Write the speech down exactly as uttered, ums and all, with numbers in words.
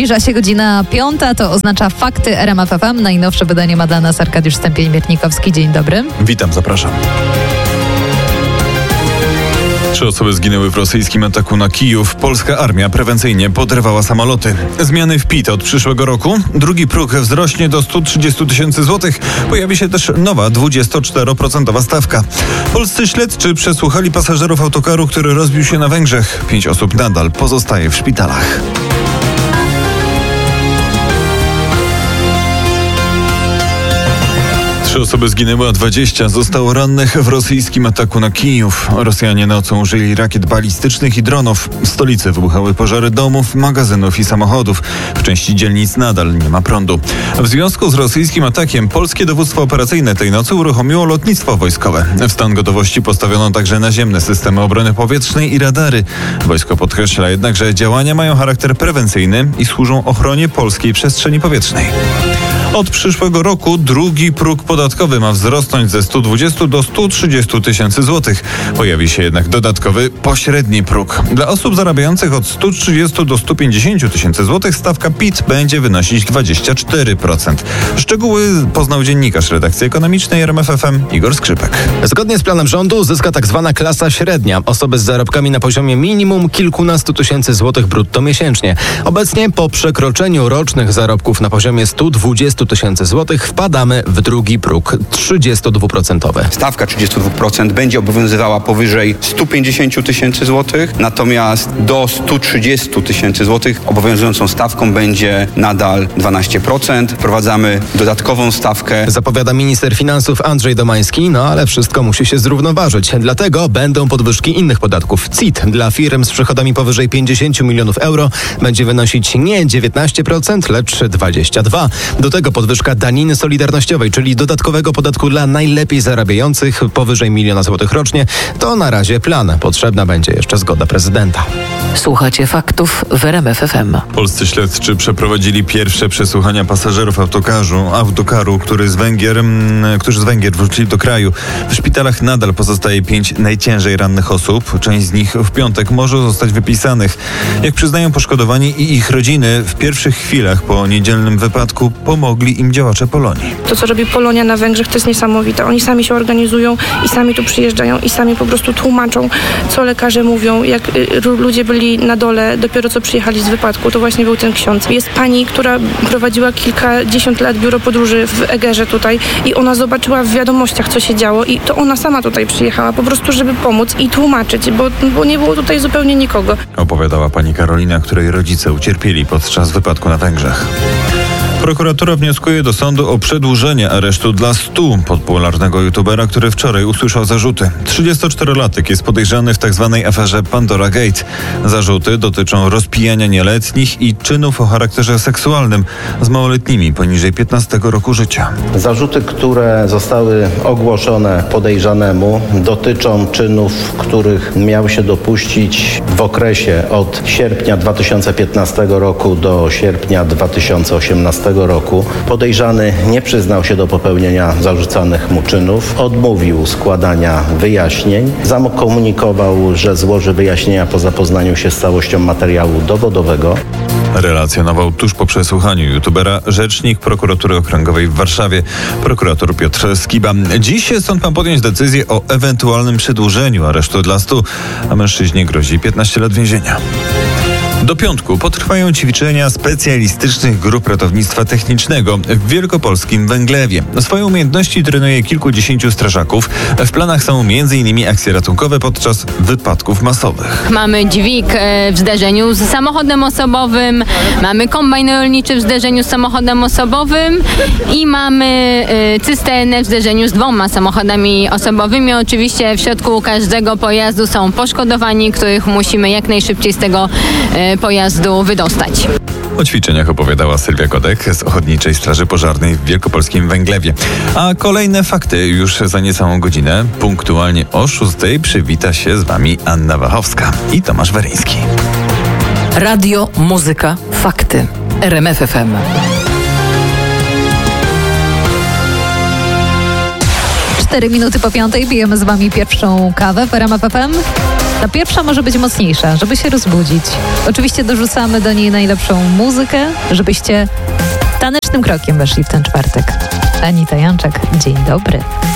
Zbliża się godzina piąta, to oznacza Fakty R M F F M. Najnowsze wydanie ma dla nas Arkadiusz Stępień-Mietnikowski. Dzień dobry. Witam, zapraszam. Trzy osoby zginęły w rosyjskim ataku na Kijów. Polska armia prewencyjnie poderwała samoloty. Zmiany w P I T od przyszłego roku. Drugi próg wzrośnie do stu trzydziestu tysięcy złotych. Pojawi się też nowa dwudziestoczteroprocentowa stawka. Polscy śledczy przesłuchali pasażerów autokaru, który rozbił się na Węgrzech. Pięć osób nadal pozostaje w szpitalach. Trzy osoby zginęły, a dwadzieścia zostało rannych w rosyjskim ataku na Kijów. Rosjanie nocą użyli rakiet balistycznych i dronów. W stolicy wybuchały pożary domów, magazynów i samochodów. W części dzielnic nadal nie ma prądu. W związku z rosyjskim atakiem polskie dowództwo operacyjne tej nocy uruchomiło lotnictwo wojskowe. W stan gotowości postawiono także naziemne systemy obrony powietrznej i radary. Wojsko podkreśla jednak, że działania mają charakter prewencyjny i służą ochronie polskiej przestrzeni powietrznej. Od przyszłego roku drugi próg podatkowy ma wzrosnąć ze stu dwudziestu do stu trzydziestu tysięcy złotych. Pojawi się jednak dodatkowy pośredni próg. Dla osób zarabiających od stu trzydziestu do stu pięćdziesięciu tysięcy złotych stawka P I T będzie wynosić dwadzieścia cztery procent. Szczegóły poznał dziennikarz redakcji ekonomicznej R M F F M Igor Skrzypek. Zgodnie z planem rządu zyska tak zwana klasa średnia. Osoby z zarobkami na poziomie minimum kilkunastu tysięcy złotych brutto miesięcznie. Obecnie po przekroczeniu rocznych zarobków na poziomie stu dwudziestu tysięcy złotych wpadamy w drugi próg trzydziestodwuprocentowy. Stawka trzydzieści dwa procent będzie obowiązywała powyżej stu pięćdziesięciu tysięcy złotych, natomiast do stu trzydziestu tysięcy złotych obowiązującą stawką będzie nadal dwanaście procent. Wprowadzamy dodatkową stawkę. Zapowiada minister finansów Andrzej Domański, no ale wszystko musi się zrównoważyć. Dlatego będą podwyżki innych podatków. C I T dla firm z przychodami powyżej pięćdziesięciu milionów euro będzie wynosić nie dziewiętnaście procent, lecz dwadzieścia dwa procent. Do tego podwyżka daniny solidarnościowej, czyli dodatkowego podatku dla najlepiej zarabiających powyżej miliona złotych rocznie. To na razie plan. Potrzebna będzie jeszcze zgoda prezydenta. Słuchacie faktów w R M F F M. Polscy śledczy przeprowadzili pierwsze przesłuchania pasażerów autokaru, autokaru który z Węgier, którzy z Węgier wrócili do kraju. W szpitalach nadal pozostaje pięć najciężej rannych osób. Część z nich w piątek może zostać wypisanych. Jak przyznają poszkodowani i ich rodziny, w pierwszych chwilach po niedzielnym wypadku pomogli im działacze Polonii. To, co robi Polonia na Węgrzech, to jest niesamowite. Oni sami się organizują i sami tu przyjeżdżają i sami po prostu tłumaczą, co lekarze mówią. Jak y, ludzie byli na dole, dopiero co przyjechali z wypadku, to właśnie był ten ksiądz. Jest pani, która prowadziła kilkadziesiąt lat biuro podróży w Egerze tutaj i ona zobaczyła w wiadomościach, co się działo i to ona sama tutaj przyjechała po prostu, żeby pomóc i tłumaczyć, bo, bo nie było tutaj zupełnie nikogo. Opowiadała pani Karolina, której rodzice ucierpieli podczas wypadku na Węgrzech. Prokuratura wnioskuje do sądu o przedłużenie aresztu dla stu popularnego youtubera, który wczoraj usłyszał zarzuty. trzydziestoczterolatek jest podejrzany w tzw. aferze Pandora Gate. Zarzuty dotyczą rozpijania nieletnich i czynów o charakterze seksualnym z małoletnimi poniżej piętnastego roku życia. Zarzuty, które zostały ogłoszone podejrzanemu, dotyczą czynów, których miał się dopuścić w okresie od sierpnia dwa tysiące piętnastego roku do sierpnia dwa tysiące osiemnastego roku. Podejrzany nie przyznał się do popełnienia zarzucanych mu czynów, odmówił składania wyjaśnień, zakomunikował, że złoży wyjaśnienia po zapoznaniu się z całością materiału dowodowego. Relacjonował tuż po przesłuchaniu youtubera rzecznik prokuratury okręgowej w Warszawie, prokurator Piotr Skiba. Dziś sąd ma podjąć decyzję o ewentualnym przedłużeniu aresztu dla stu, a mężczyźnie grozi piętnaście lat więzienia. Do piątku potrwają ćwiczenia specjalistycznych grup ratownictwa technicznego w wielkopolskim Węglewie. Swoje umiejętności trenuje kilkudziesięciu strażaków. W planach są między innymi akcje ratunkowe podczas wypadków masowych. Mamy dźwig w zderzeniu z samochodem osobowym, mamy kombajn rolniczy w zderzeniu z samochodem osobowym i mamy cysternę w zderzeniu z dwoma samochodami osobowymi. Oczywiście w środku każdego pojazdu są poszkodowani, których musimy jak najszybciej z tego pojazdu wydostać. O ćwiczeniach opowiadała Sylwia Godek z Ochotniczej Straży Pożarnej w wielkopolskim Węglewie. A kolejne fakty już za niecałą godzinę. Punktualnie o szóstej przywita się z wami Anna Wachowska i Tomasz Weryński. Radio, muzyka, fakty. R M F F M. Cztery minuty po piątej pijemy z wami pierwszą kawę w R M F F M. No pierwsza może być mocniejsza, żeby się rozbudzić. Oczywiście dorzucamy do niej najlepszą muzykę, żebyście tanecznym krokiem weszli w ten czwartek. Anita Janczak, dzień dobry.